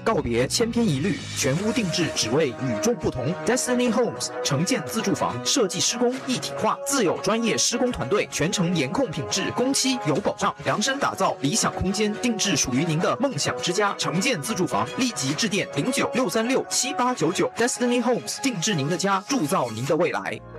告别千篇一律，全屋定制，只为与众不同。Destiny Homes 城建自住房设计施工一体化，自有专业施工团队，全程严控品质，工期有保障，量身打造理想空间，定制属于您的梦想之家。城建自住房，立即致电0963678899 Destiny Homes 定制您的家，铸造您的未来。